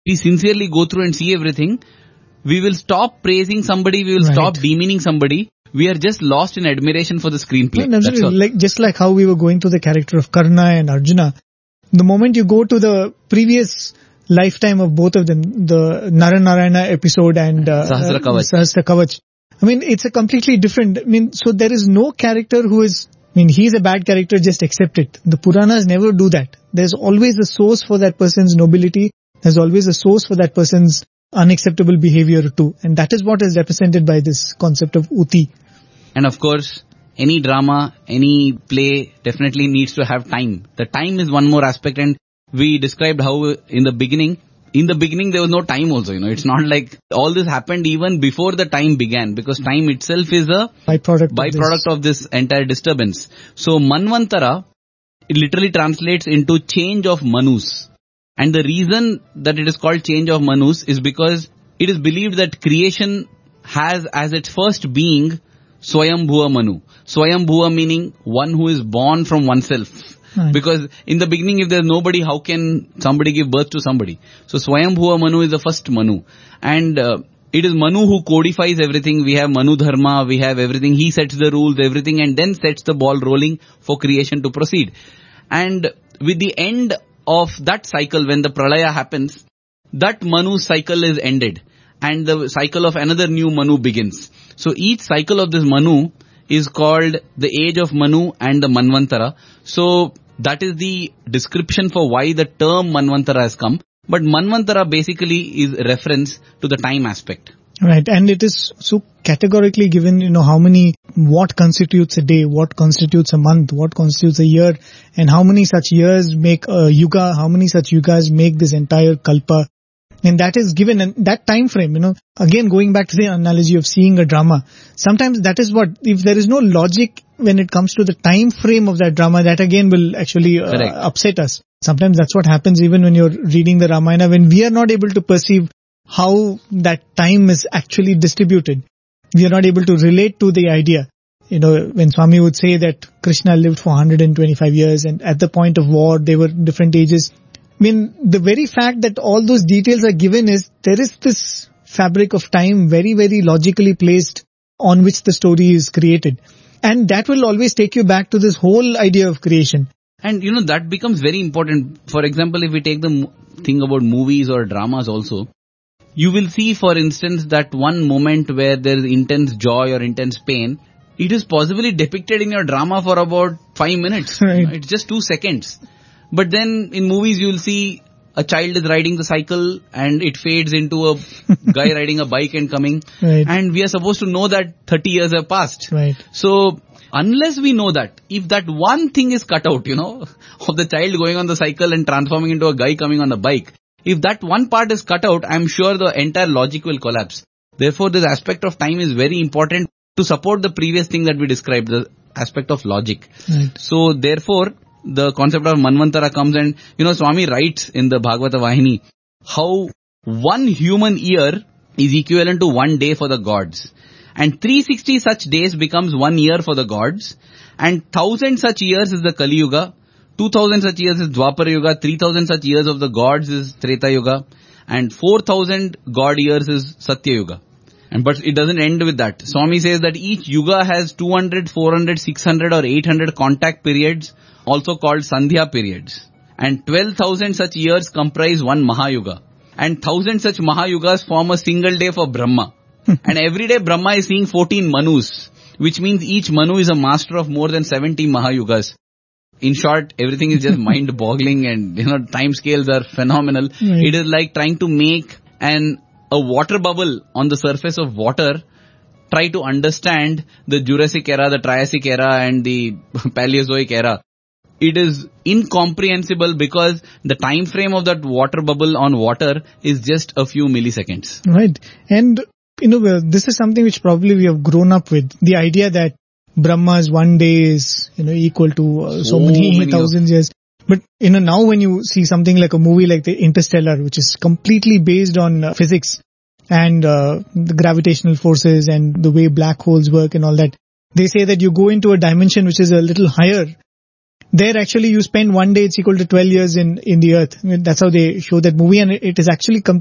we sincerely go through and see everything, we will stop praising somebody, we will stop demeaning somebody. We are just lost in admiration for the screenplay. No, absolutely. Just like how we were going through the character of Karna and Arjuna, the moment you go to the previous lifetime of both of them, the Naranarayana episode and Sahasra Kavach, I mean, it's a completely different, so there is no character who is, he's a bad character, just accept it. The Puranas never do that. There's always a source for that person's nobility. There's always a source for that person's unacceptable behavior too. And that is what is represented by this concept of Uti. And of course, any drama, any play definitely needs to have time. The time is one more aspect, and we described how in the beginning there was no time also, It's not like all this happened even before the time began, because time itself is a byproduct of this entire disturbance. So Manvantara, it literally translates into change of Manus. And the reason that it is called change of Manus is because it is believed that creation has as its first being Swayambhuva Manu. Swayambhuva meaning one who is born from oneself. Right. Because in the beginning, if there's nobody, how can somebody give birth to somebody? So Swayambhuva Manu is the first Manu. And it is Manu who codifies everything. We have Manu Dharma, we have everything. He sets the rules, everything, and then sets the ball rolling for creation to proceed. And with the end of that cycle, when the Pralaya happens, that Manu cycle is ended. And the cycle of another new Manu begins. So each cycle of this Manu is called the age of Manu and the Manvantara. So that is the description for why the term Manvantara has come. But Manvantara basically is a reference to the time aspect. Right, and it is so categorically given, what constitutes a day, what constitutes a month, what constitutes a year, and how many such years make a yuga, how many such yugas make this entire kalpa. And that is given in that time frame, again going back to the analogy of seeing a drama. Sometimes that is what, if there is no logic when it comes to the time frame of that drama, that again will actually upset us. Sometimes that's what happens even when you're reading the Ramayana, when we are not able to perceive how that time is actually distributed. We are not able to relate to the idea. When Swami would say that Krishna lived for 125 years and at the point of war, they were in different ages. The very fact that all those details are given is, there is this fabric of time very, very logically placed on which the story is created. And that will always take you back to this whole idea of creation. And that becomes very important. For example, if we take the thing about movies or dramas also, you will see, for instance, that one moment where there is intense joy or intense pain, it is possibly depicted in your drama for about 5 minutes. Right. It's just 2 seconds. But then in movies you will see a child is riding the cycle and it fades into a guy riding a bike and coming. Right. And we are supposed to know that 30 years have passed. Right. So unless we know that, if that one thing is cut out, of the child going on the cycle and transforming into a guy coming on the bike, if that one part is cut out, I'm sure the entire logic will collapse. Therefore, this aspect of time is very important to support the previous thing that we described, the aspect of logic. Right. So therefore, the concept of Manvantara comes, and Swami writes in the Bhagavata Vahini how one human year is equivalent to 1 day for the gods, and 360 such days becomes 1 year for the gods, and 1000 such years is the Kali Yuga, 2000 such years is Dwapara Yuga, 3000 such years of the gods is Treta Yuga, and 4000 god years is Satya Yuga. But it doesn't end with that. Swami says that each yuga has 200, 400, 600 or 800 contact periods, also called Sandhya periods. And 12,000 such years comprise one Mahayuga. And 1,000 such Mahayugas form a single day for Brahma. And every day Brahma is seeing 14 Manus, which means each Manu is a master of more than 70 Mahayugas. In short, everything is just mind-boggling, and time scales are phenomenal. Right. It is like trying to make a water bubble on the surface of water, try to understand the Jurassic era, the Triassic era and the Paleozoic era. It is incomprehensible because the time frame of that water bubble on water is just a few milliseconds. Right. And, this is something which probably we have grown up with. The idea that Brahma's 1 day is, equal to so many thousands years. But, now when you see something like a movie like the Interstellar, which is completely based on physics and the gravitational forces and the way black holes work and all that, they say that you go into a dimension which is a little higher there actually you spend one day, it's equal to 12 years in the earth. I mean, that's how they show that movie, and it is actually